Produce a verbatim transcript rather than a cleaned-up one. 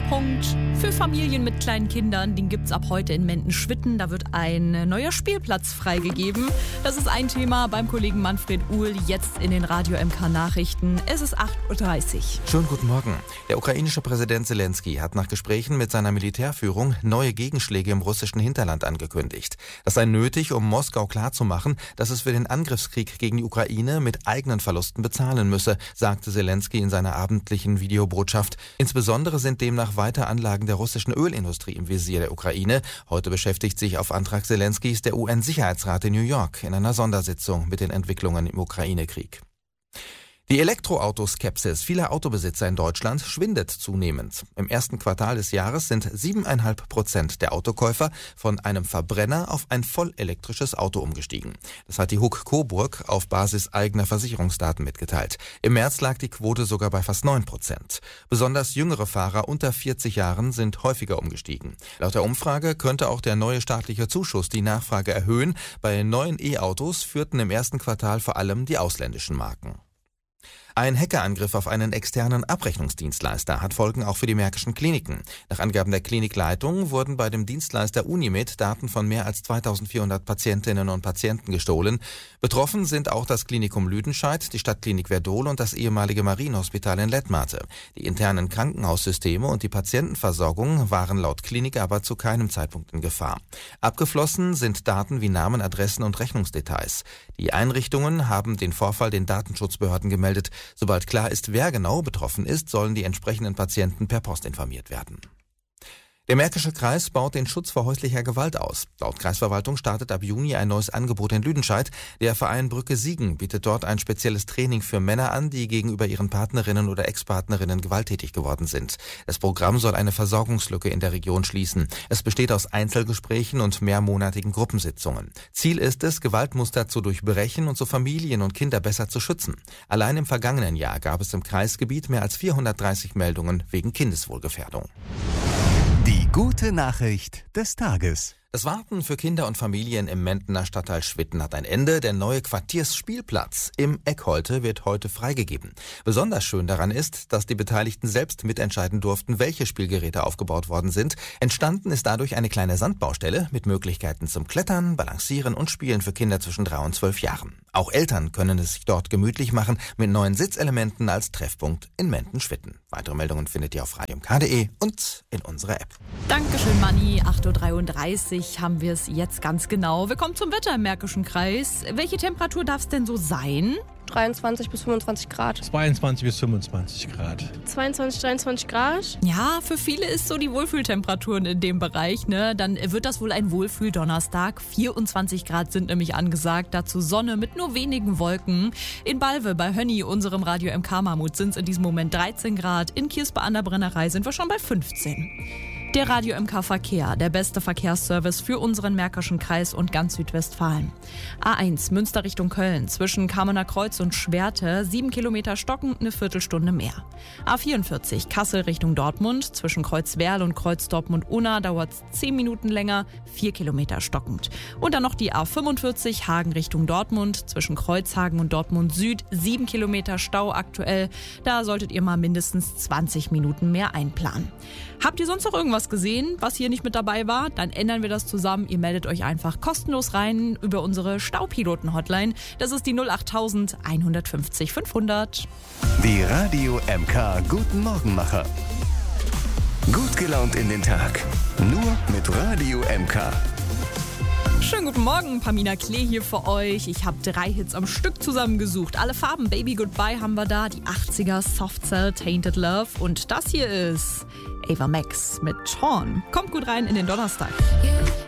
Treffpunkt für Familien mit kleinen Kindern. Den gibt's ab heute in Mendenschwitten. Da wird ein neuer Spielplatz freigegeben. Das ist ein Thema beim Kollegen Manfred Uhl jetzt in den Radio M K Nachrichten. Es ist acht Uhr dreißig. Schönen guten Morgen. Der ukrainische Präsident Zelensky hat nach Gesprächen mit seiner Militärführung neue Gegenschläge im russischen Hinterland angekündigt. Das sei nötig, um Moskau klarzumachen, dass es für den Angriffskrieg gegen die Ukraine mit eigenen Verlusten bezahlen müsse, sagte Zelensky in seiner abendlichen Videobotschaft. Insbesondere sind demnach weiter Anlagen der russischen Ölindustrie im Visier der Ukraine. Heute beschäftigt sich auf Antrag Zelenskys der U N-Sicherheitsrat in New York in einer Sondersitzung mit den Entwicklungen im Ukraine-Krieg. Die Elektroautoskepsis vieler Autobesitzer in Deutschland schwindet zunehmend. Im ersten Quartal des Jahres sind siebeneinhalb Prozent der Autokäufer von einem Verbrenner auf ein vollelektrisches Auto umgestiegen. Das hat die H U K Coburg auf Basis eigener Versicherungsdaten mitgeteilt. Im März lag die Quote sogar bei fast neun Prozent. Besonders jüngere Fahrer unter vierzig Jahren sind häufiger umgestiegen. Laut der Umfrage könnte auch der neue staatliche Zuschuss die Nachfrage erhöhen. Bei neuen E-Autos führten im ersten Quartal vor allem die ausländischen Marken. Ein Hackerangriff auf einen externen Abrechnungsdienstleister hat Folgen auch für die Märkischen Kliniken. Nach Angaben der Klinikleitung wurden bei dem Dienstleister Unimed Daten von mehr als zweitausendvierhundert Patientinnen und Patienten gestohlen. Betroffen sind auch das Klinikum Lüdenscheid, die Stadtklinik Werdohl und das ehemalige Marienhospital in Lettmate. Die internen Krankenhaussysteme und die Patientenversorgung waren laut Klinik aber zu keinem Zeitpunkt in Gefahr. Abgeflossen sind Daten wie Namen, Adressen und Rechnungsdetails. Die Einrichtungen haben den Vorfall den Datenschutzbehörden gemeldet. Sobald klar ist, wer genau betroffen ist, sollen die entsprechenden Patienten per Post informiert werden. Der Märkische Kreis baut den Schutz vor häuslicher Gewalt aus. Laut Kreisverwaltung startet ab Juni ein neues Angebot in Lüdenscheid. Der Verein Brücke Siegen bietet dort ein spezielles Training für Männer an, die gegenüber ihren Partnerinnen oder Ex-Partnerinnen gewalttätig geworden sind. Das Programm soll eine Versorgungslücke in der Region schließen. Es besteht aus Einzelgesprächen und mehrmonatigen Gruppensitzungen. Ziel ist es, Gewaltmuster zu durchbrechen und so Familien und Kinder besser zu schützen. Allein im vergangenen Jahr gab es im Kreisgebiet mehr als vierhundertdreißig Meldungen wegen Kindeswohlgefährdung. Die gute Nachricht des Tages. Das Warten für Kinder und Familien im Mendener Stadtteil Schwitten hat ein Ende. Der neue Quartiersspielplatz im Eckholte wird heute freigegeben. Besonders schön daran ist, dass die Beteiligten selbst mitentscheiden durften, welche Spielgeräte aufgebaut worden sind. Entstanden ist dadurch eine kleine Sandbaustelle mit Möglichkeiten zum Klettern, Balancieren und Spielen für Kinder zwischen drei und zwölf Jahren. Auch Eltern können es sich dort gemütlich machen mit neuen Sitzelementen als Treffpunkt in Mendenschwitten. Weitere Meldungen findet ihr auf radio m k punkt d e und in unserer App. Dankeschön, Manni. acht Uhr dreiunddreißig haben wir es jetzt ganz genau. Wir kommen zum Wetter im Märkischen Kreis. Welche Temperatur darf es denn so sein? dreiundzwanzig bis fünfundzwanzig Grad. zweiundzwanzig bis fünfundzwanzig Grad. zweiundzwanzig, dreiundzwanzig Grad. Ja, für viele ist so die Wohlfühltemperaturen in dem Bereich, ne? Dann wird das wohl ein Wohlfühl-Donnerstag. vierundzwanzig Grad sind nämlich angesagt. Dazu Sonne mit nur wenigen Wolken. In Balve bei Hönni, unserem Radio M K-Mammut, sind es in diesem Moment dreizehn Grad. In Kirspe an der Brennerei sind wir schon bei fünfzehn. Der Radio M K Verkehr, der beste Verkehrsservice für unseren Märkischen Kreis und ganz Südwestfalen. A eins Münster Richtung Köln, zwischen Kamener Kreuz und Schwerte, sieben Kilometer stockend, eine Viertelstunde mehr. A vierundvierzig Kassel Richtung Dortmund, zwischen Kreuzwerl und Kreuz Dortmund-Unna dauert es zehn Minuten länger, vier Kilometer stockend. Und dann noch die A fünfundvierzig Hagen Richtung Dortmund, zwischen Kreuzhagen und Dortmund Süd, sieben Kilometer Stau aktuell. Da solltet ihr mal mindestens zwanzig Minuten mehr einplanen. Habt ihr sonst noch irgendwas gesehen, was hier nicht mit dabei war? Dann ändern wir das zusammen. Ihr meldet euch einfach kostenlos rein über unsere Staupiloten-Hotline. Das ist die null acht tausend einhundertfünfzig fünfhundert. Die Radio M K Guten Morgenmacher. Gut gelaunt in den Tag. Nur mit Radio M K. Schönen guten Morgen, Pamina Klee hier für euch. Ich habe drei Hits am Stück zusammengesucht. Alle Farben, Baby Goodbye haben wir da, die achtziger, Soft Cell, Tainted Love und das hier ist Ava Max mit Torn. Kommt gut rein in den Donnerstag. You